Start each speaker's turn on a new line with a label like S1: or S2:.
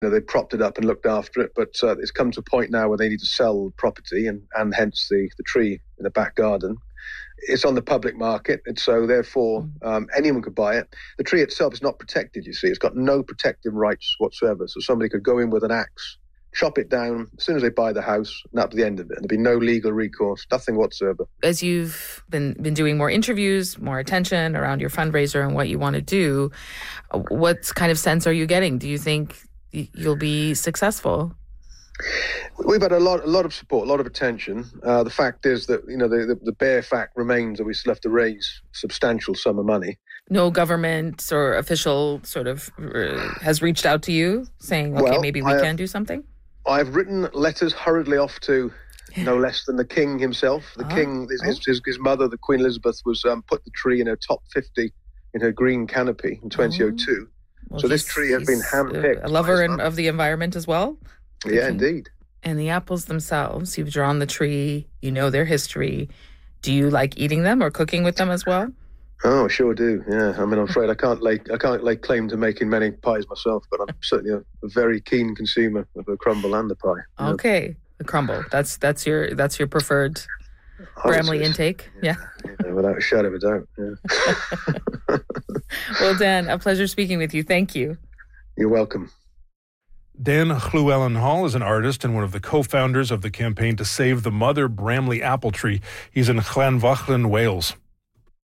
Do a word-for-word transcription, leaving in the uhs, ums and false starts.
S1: You know, they propped it up and looked after it, but uh, it's come to a point now where they need to sell the property and, and hence the, the tree in the back garden. It's on the public market, and so therefore um, anyone could buy it. The tree itself is not protected, you see. It's got no protective rights whatsoever. So somebody could go in with an axe, chop it down as soon as they buy the house, and that'd be the end of it. There'd be no legal recourse, nothing whatsoever.
S2: As you've been, been doing more interviews, more attention around your fundraiser and what you want to do, what kind of sense are you getting? Do you think you'll be successful?
S1: We've had a lot, a lot of support, a lot of attention. Uh, the fact is that, you know, the, the, the bare fact remains that we still have to raise a substantial sum of money.
S2: No government or official sort of uh, has reached out to you saying, okay,
S1: well,
S2: maybe we
S1: have,
S2: can do something?
S1: I've written letters hurriedly off to no less than the King himself. The oh, King, his, oh. his, his mother, the Queen Elizabeth, was um, put the tree in her top fifty in her green canopy in twenty oh two. Well, so this tree has been handpicked.
S2: A lover in, of the environment as well?
S1: Yeah, indeed.
S2: And the apples themselves, you've drawn the tree, you know their history. Do you like eating them or cooking with them as well?
S1: Oh, sure do. Yeah, I mean, I'm afraid I can't lay I can't lay claim to making many pies myself, but I'm certainly a, a very keen consumer of the crumble and the pie.
S2: Okay, know. The crumble. That's that's your that's your preferred Bramley intake. Yeah.
S1: yeah. yeah, without a shadow of a doubt. Yeah.
S2: Well, Dan, a pleasure speaking with you. Thank you.
S1: You're welcome.
S3: Dan Llewellyn Hall is an artist and one of the co-founders of the campaign to save the mother Bramley apple tree. He's in Llanfachlin, Wales.